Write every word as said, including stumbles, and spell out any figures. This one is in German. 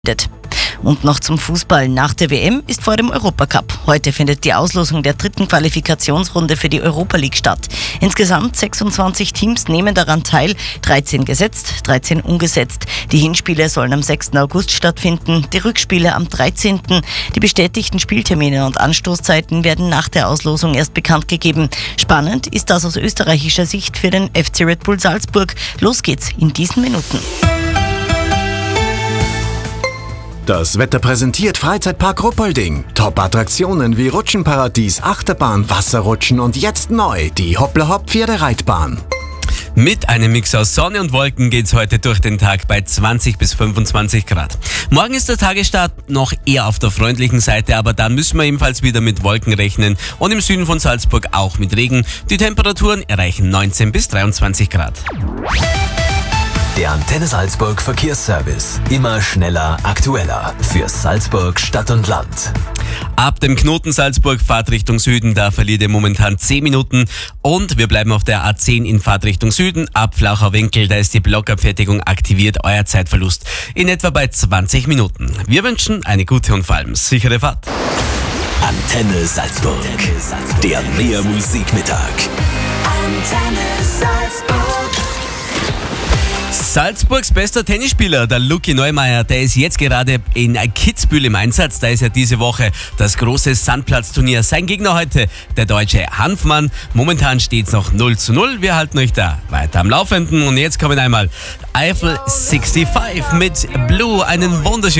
Und noch zum Fußball. Nach der W M ist vor dem Europacup. Heute findet die Auslosung der dritten Qualifikationsrunde für die Europa League statt. Insgesamt sechsundzwanzig Teams nehmen daran teil, dreizehn gesetzt, dreizehn ungesetzt. Die Hinspiele sollen am sechsten August stattfinden, die Rückspiele am dreizehnten Die bestätigten Spieltermine und Anstoßzeiten werden nach der Auslosung erst bekannt gegeben. Spannend ist das aus österreichischer Sicht für den F C Red Bull Salzburg. Los geht's in diesen Minuten. Das Wetter präsentiert Freizeitpark Ruppolding. Top-Attraktionen wie Rutschenparadies, Achterbahn, Wasserrutschen und jetzt neu die Hoppla-Hopp-Pferdereitbahn. Mit einem Mix aus Sonne und Wolken geht's heute durch den Tag bei zwanzig bis fünfundzwanzig Grad. Morgen ist der Tagesstart noch eher auf der freundlichen Seite, aber dann müssen wir ebenfalls wieder mit Wolken rechnen und im Süden von Salzburg auch mit Regen. Die Temperaturen erreichen neunzehn bis dreiundzwanzig Grad. Der Antenne Salzburg Verkehrsservice. Immer schneller, aktueller. Für Salzburg Stadt und Land. Ab dem Knoten Salzburg Fahrtrichtung Süden, da verliert ihr momentan zehn Minuten. Und wir bleiben auf der A zehn in Fahrtrichtung Süden. Ab Flaucherwinkel, da ist die Blockabfertigung aktiviert. Euer Zeitverlust in etwa bei zwanzig Minuten. Wir wünschen eine gute und vor allem sichere Fahrt. Antenne Salzburg. Antenne Salzburg. Der Mehr-Musik-Mittag. Antenne Salzburg. Salzburgs bester Tennisspieler, der Luki Neumeier, der ist jetzt gerade in Kitzbühel im Einsatz. Da ist ja diese Woche das große Sandplatzturnier. Sein Gegner heute, der deutsche Hanfmann. Momentan steht es noch null zu null. Wir halten euch da weiter am Laufenden. Und jetzt kommen einmal Eiffel fünfundsechzig mit Blue. Einen wunderschönen